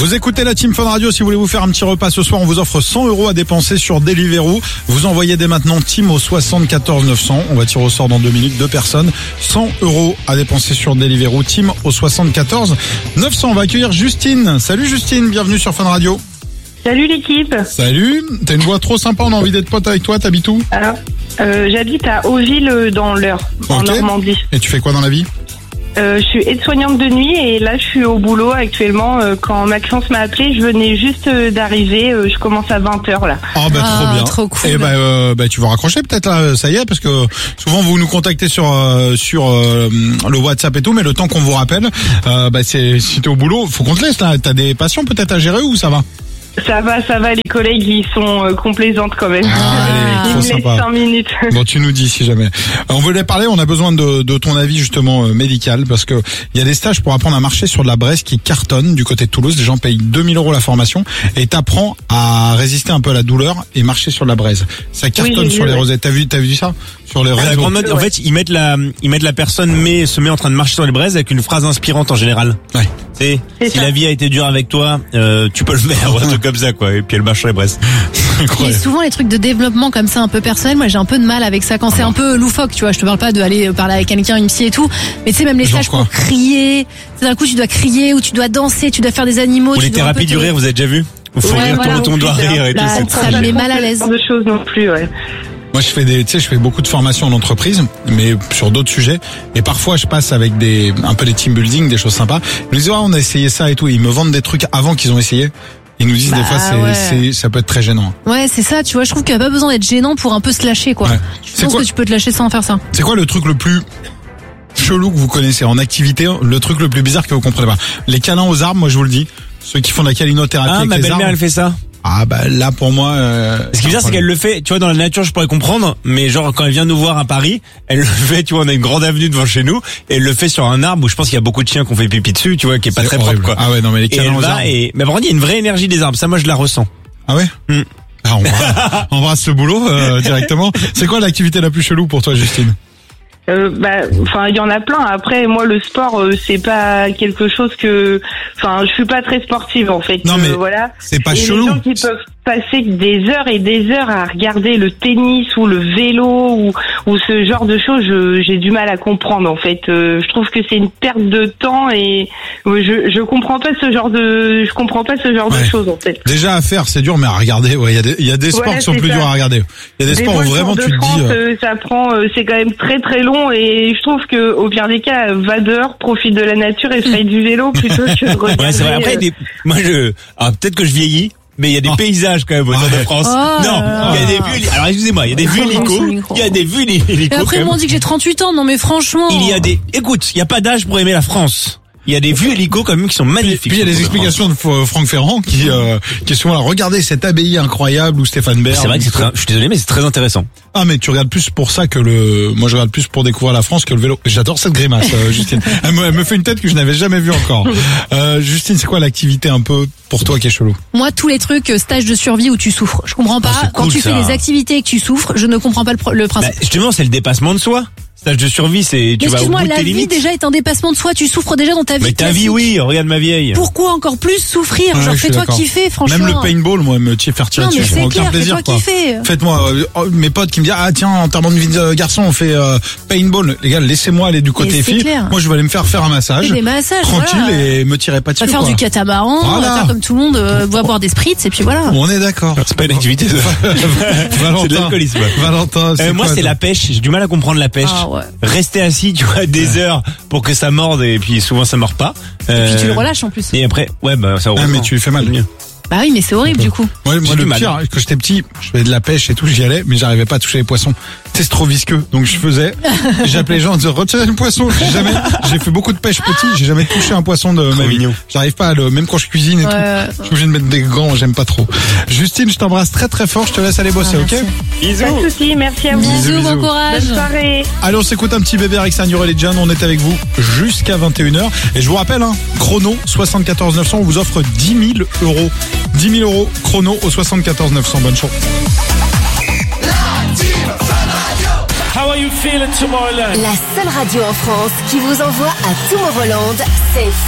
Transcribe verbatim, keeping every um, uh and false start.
Vous écoutez la Team Fun Radio. Si vous voulez vous faire un petit repas ce soir, on vous offre cent euros à dépenser sur Deliveroo. Vous envoyez dès maintenant Team au soixante-quatorze neuf cents. On va tirer au sort dans deux minutes, deux personnes. cent euros à dépenser sur Deliveroo. Team au soixante-quatorze neuf cents. On va accueillir Justine. Salut Justine, bienvenue sur Fun Radio. Salut l'équipe. Salut, t'as une voix trop sympa, on a envie d'être pote avec toi, t'habites où? Alors, euh, j'habite à Auville dans l'Eure, en Ok. Normandie. Et tu fais quoi dans la vie? Euh, je suis aide-soignante de nuit et là je suis au boulot actuellement. Euh, quand Maxence m'a appelé, je venais juste euh, d'arriver. Euh, je commence à vingt heures là. Oh bah Ah, trop bien. trop cool. Et bah, euh, bah tu vas raccrocher peut-être là, ça y est, parce que souvent vous nous contactez sur euh, sur euh, le WhatsApp et tout, mais le temps qu'on vous rappelle, euh, bah c'est si t'es au boulot, faut qu'on te laisse là. T'as des patients peut-être à gérer ou ça va? Ça va, ça va, les collègues ils sont euh, complaisantes quand même. Ah, elle est Ils trop me laissent sympa. cinq minutes. Bon, tu nous dis si jamais. On voulait parler, on a besoin de, de ton avis justement euh, médical, parce que il y a des stages pour apprendre à marcher sur de la braise qui cartonnent du côté de Toulouse. Les gens payent deux mille euros la formation et t'apprends à résister un peu à la douleur et marcher sur de la braise. Ça cartonne Oui, sur oui, les ouais. rosettes. T'as vu, t'as vu ça sur les À la réseaux? grande mode, en fait, ils mettent la, ils mettent la personne met, se met en train de marcher sur les braises avec une phrase inspirante en général. Ouais. C'est, C'est si ça. la vie a été dure avec toi, euh, tu peux le faire, ou un truc comme ça, quoi. Et puis elle marche sur les braises. Et Incroyable. souvent les trucs de développement comme ça un peu personnel, moi j'ai un peu de mal avec ça quand c'est un peu loufoque, tu vois. Je te parle pas de aller parler avec quelqu'un, une psy et tout, mais tu sais même les Genre stages quoi pour crier, c'est d'un coup tu dois crier ou tu dois danser, tu dois faire des animaux. Ou tu les dois un peu thérapies te- du rire, vous avez déjà vu? Où faut Ouais, rire, voilà, ton, ton ou doigt plus rire et tout, Là, c'est ça très me bien. met mal à l'aise. Ce genre de choses non plus, ouais. Moi, je fais des, tu sais, je fais beaucoup de formations en entreprise, mais sur d'autres sujets. Et parfois, je passe avec des, un peu des team building, des choses sympas. Ils nous disent, ouais, on a essayé ça et tout. Ils me vendent des trucs avant qu'ils ont essayé. Ils nous disent Bah, des fois, c'est, ouais. c'est, ça peut être très gênant. Ouais, c'est ça, tu vois, je trouve qu'il n'y a pas besoin d'être gênant pour un peu se lâcher, quoi. Ouais. Je C'est pense quoi- que tu peux te lâcher sans faire ça. C'est quoi le truc le plus chelou que vous connaissez en activité? Le truc le plus bizarre que vous comprenez pas? Les câlins aux arbres, moi, je vous le dis. Ceux qui font de la câlinothérapie Ah, avec ma les belle-mère, arbres. elle fait ça. Ah, bah, là, pour moi, euh, Ce qui est bizarre, c'est qu'elle le fait, tu vois, dans la nature, je pourrais comprendre, mais genre, quand elle vient nous voir à Paris, elle le fait, tu vois, on a une grande avenue devant chez nous, et elle le fait sur un arbre où je pense qu'il y a beaucoup de chiens qui ont fait pipi dessus, tu vois, qui est pas c'est très horrible. propre, quoi. Ah ouais, non, mais les Et câlins elle aux va, arbres. et, mais par contre, il y a une vraie énergie des arbres, ça, moi, je la ressens. Ah ouais? Hmm. Ah, on va, on embrasse le boulot, euh, directement. C'est quoi l'activité la plus chelou pour toi, Justine? Euh, bah, enfin, il y en a plein. Après, moi, le sport, euh, c'est pas quelque chose que, enfin, je suis pas très sportive en fait. Non, mais Euh, voilà. c'est pas et chelou. les gens qui peuvent passer des heures et des heures à regarder le tennis ou le vélo ou, ou ce genre de choses, je- j'ai du mal à comprendre en fait. Euh, je trouve que c'est une perte de temps et euh, je je comprends pas ce genre de, je comprends pas ce genre Ouais. de choses en fait. Déjà à faire, c'est dur, mais à regarder, ouais, il y a des, il y a des sports Voilà, qui sont c'est plus ça. durs à regarder. Il y a des Des sports fois, où le vraiment Tour tu de te France, dis, euh, euh, ça prend, euh, c'est quand même très très long et je trouve que au pire des cas, va dehors, profite de la nature et fais du vélo plutôt que de regarder. Ouais, c'est vrai. Après, euh, des, moi, je, alors, peut-être que je vieillis, mais il y a des Oh. paysages quand même au Tour de Ouais. France. Oh non, là il y a là. des vues, alors excusez-moi, il y a des vues Son hélico, micro. il y a des vues Et hélico. après, quand ils même. m'ont dit que j'ai trente-huit ans, non mais franchement. Il y a des, écoute, il y a pas d'âge pour aimer la France. Il y a des vues hélico quand même qui sont puis magnifiques. puis il y a sur les le Tour de explications de F- Franck Ferrand qui, euh, qui sont là. Regardez cette abbaye incroyable ou Stéphane Bern. France. C'est vrai que c'est très, je suis désolé, mais c'est très intéressant. Ah, mais tu regardes plus pour ça que le, moi je regarde plus pour découvrir la France que le vélo. J'adore cette grimace, euh, Justine. Elle me, elle me fait une tête que je n'avais jamais vue encore. Euh, Justine, c'est quoi l'activité un peu pour toi qui est chelou? Moi, tous les trucs euh, stage de survie où tu souffres, je comprends pas. Ah, c'est Quand cool, tu ça. fais des activités et que tu souffres, je ne comprends pas le, pro- le Bah, principe. justement, c'est le dépassement de soi. Stage de survie, c'est, tu Mais vas au excuse-moi, bout de la tes vie limites. déjà est un dépassement de soi. Tu souffres déjà dans ta vie. Mais ta vie, classique. oui, regarde ma vieille. Pourquoi encore plus souffrir? Ouais, Genre, je suis fais-toi d'accord. kiffer, franchement. Même le paintball, moi, me tire faire tirer Non, mais dessus, je c'est prends aucun clair, plaisir, fais-toi quoi. kiffer. Faites-moi, euh, oh, mes potes qui me disent, ah tiens, en termes de vie de garçon, on fait euh, paintball. Les gars, laissez-moi aller du côté Mais c'est filles. clair. Moi, je vais aller me faire faire un massage. Fais des massages, Tranquille voilà. et me tirez pas On dessus. va faire quoi. du catamaran, on Voilà. va faire comme tout le monde, euh, va boire des spritz et puis voilà. On est d'accord. C'est pas une activité. ça. Valentin. C'est de l'alcoolisme. Valentin, c'est Euh, moi, quoi, c'est toi la pêche. J'ai du mal à comprendre la pêche. Ah ouais. Rester assis, tu vois, des heures pour que ça morde et puis souvent ça mord pas. Euh, Puis tu le relâches en plus. Et après, ouais, bah ça. Ah, mais tu lui fais mal. Bah oui, mais c'est horrible du coup. Ouais, moi, J'ai le du mal. pire, quand j'étais petit, je faisais de la pêche et tout, j'y allais, mais j'arrivais pas à toucher les poissons. Tu sais, c'est trop visqueux. Donc, je faisais, j'appelais les gens en disant, retirez le poisson. J'ai jamais, j'ai fait beaucoup de pêche petit, j'ai jamais touché un poisson de ma vie. mignon. J'arrive pas à le, même quand je cuisine et Ouais. tout. Je suis obligé de mettre des gants, j'aime pas trop. Justine, je t'embrasse très très fort, je te laisse aller bosser, Ah, ok? merci. Bisous. Pas de soucis, merci à vous. Bisous, Bisous, bon bisous. courage. Bonne soirée. Allez, on s'écoute un petit bébé avec New et John. On est avec vous jusqu'à vingt et une heures. Et je vous rappelle, hein, chrono soixante-quatorze neuf cents, on vous offre dix mille euros. dix mille euros chrono au soixante-quatorze neuf cents. Bonne chance. How are you feeling, Tomorrowland? La seule radio en France qui vous envoie à Tomorrowland, c'est